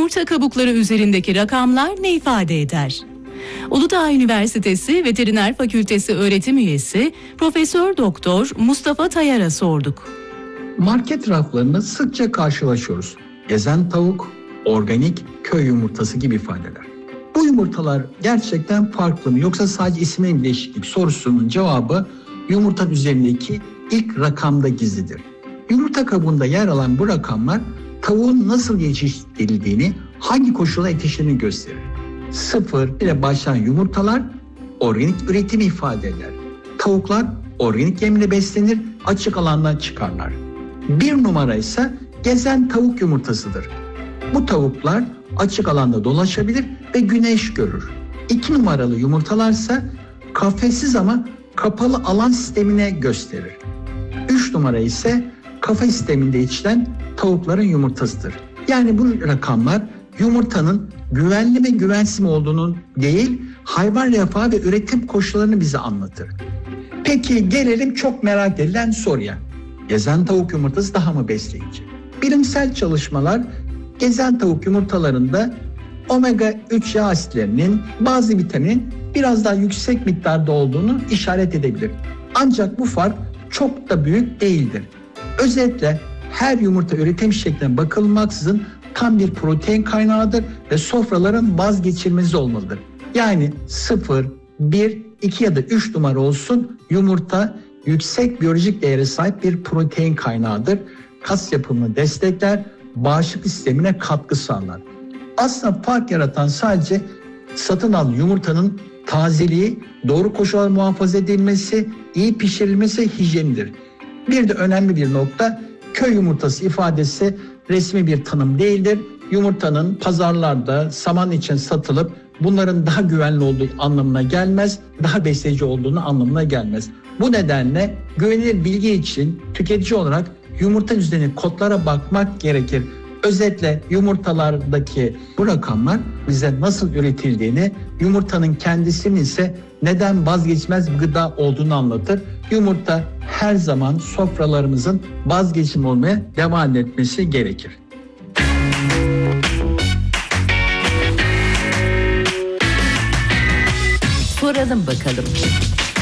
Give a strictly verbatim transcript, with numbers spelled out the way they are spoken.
Yumurta kabukları üzerindeki rakamlar ne ifade eder? Uludağ Üniversitesi Veteriner Fakültesi öğretim üyesi Profesör Doktor Mustafa Tayar'a sorduk. Market raflarında sıkça karşılaşıyoruz. Gezen tavuk, organik, köy yumurtası gibi ifadeler. Bu yumurtalar gerçekten farklı mı yoksa sadece ismi mi değişiklik sorusunun cevabı yumurtanın üzerindeki ilk rakamda gizlidir. Yumurta kabuğunda yer alan bu rakamlar tavuğun nasıl yetiştirildiğini, hangi koşulda yetiştiğini gösterir. Sıfır ile başlayan yumurtalar organik üretimi ifade eder. Tavuklar organik yemle beslenir, açık alandan çıkarlar. Bir numara ise gezen tavuk yumurtasıdır. Bu tavuklar açık alanda dolaşabilir ve güneş görür. İki numaralı yumurtalarsa kafessiz ama kapalı alan sistemine gösterir. Üç numara ise kafa sisteminde yetişen tavukların yumurtasıdır. Yani bu rakamlar yumurtanın güvenli ve güvensiz mi olduğunu değil, hayvan refahı ve üretim koşullarını bize anlatır. Peki gelelim çok merak edilen soruya. Gezen tavuk yumurtası daha mı besleyici? Bilimsel çalışmalar gezen tavuk yumurtalarında omega üç yağ asitlerinin, bazı vitaminin biraz daha yüksek miktarda olduğunu işaret edebilir. Ancak bu fark çok da büyük değildir. Özetle her yumurta üretim şekline bakılmaksızın tam bir protein kaynağıdır ve sofraların vazgeçilmezi olmalıdır. Yani sıfır, bir, iki ya da üç numara olsun, yumurta yüksek biyolojik değere sahip bir protein kaynağıdır. Kas yapımını destekler, bağışıklık sistemine katkı sağlar. Aslında fark yaratan sadece satın alınan yumurtanın tazeliği, doğru koşullar muhafaza edilmesi, iyi pişirilmesi, hijyenidir. Bir de önemli bir nokta, köy yumurtası ifadesi resmi bir tanım değildir. Yumurtanın pazarlarda saman için satılıp bunların daha güvenli olduğu anlamına gelmez, daha besleyici olduğunu anlamına gelmez. Bu nedenle güvenilir bilgi için tüketici olarak yumurta üzerine kodlara bakmak gerekir. Özetle yumurtalardaki bu rakamlar bize nasıl üretildiğini, yumurtanın kendisinin ise neden vazgeçmez bir gıda olduğunu anlatır. Yumurta her zaman sofralarımızın vazgeçilmez olmaya devam etmesi gerekir. Soralım bakalım.